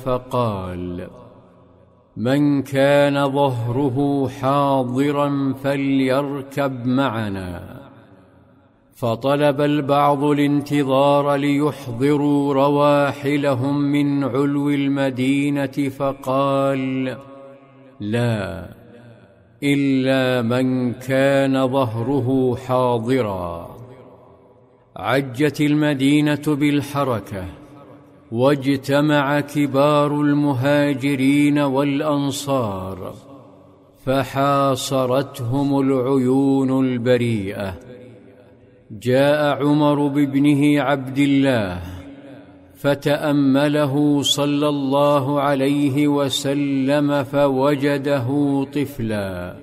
فقال: من كان ظهره حاضرا فليركب معنا. فطلب البعض الانتظار ليحضروا رواحلهم من علو المدينة، فقال: لا، إلا من كان ظهره حاضرا. عجت المدينة بالحركة، واجتمع كبار المهاجرين والأنصار، فحاصرتهم العيون البريئة. جاء عمر بابنه عبد الله فتأمله صلى الله عليه وسلم فوجده طفلا،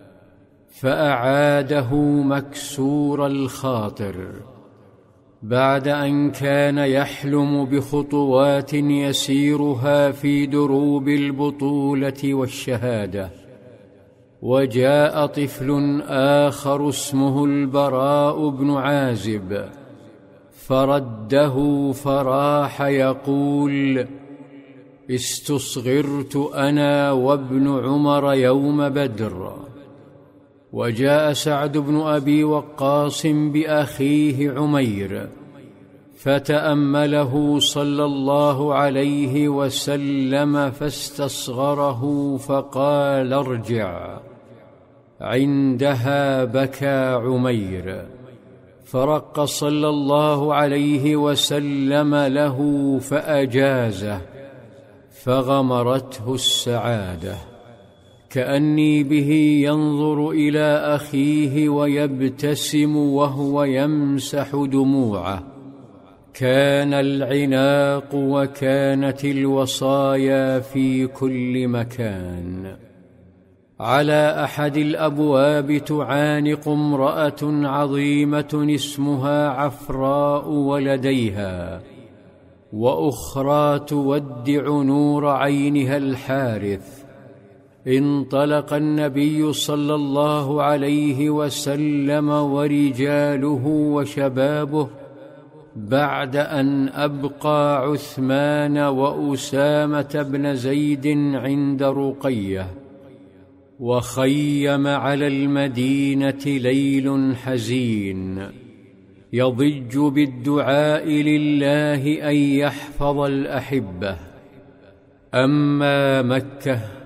فأعاده مكسور الخاطر، بعد أن كان يحلم بخطوات يسيرها في دروب البطولة والشهادة. وجاء طفل آخر اسمه البراء بن عازب فرده، فراح يقول: استصغرت أنا وابن عمر يوم بدر. وجاء سعد بن أبي وقاص بأخيه عمير فتأمله صلى الله عليه وسلم فاستصغره، فقال: ارجع. عندها بكى عمير، فرق صلى الله عليه وسلم له فأجازه، فغمرته السعادة، كأني به ينظر إلى أخيه ويبتسم وهو يمسح دموعه. كان العناق وكانت الوصايا في كل مكان. على أحد الأبواب تعانق امرأة عظيمة اسمها عفراء ولديها، وأخرى تودع نور عينها الحارث. انطلق النبي صلى الله عليه وسلم ورجاله وشبابه، بعد أن أبقى عثمان وأسامة بن زيد عند رقية. وخيم على المدينة ليل حزين يضج بالدعاء لله أن يحفظ الأحبة. أما مكة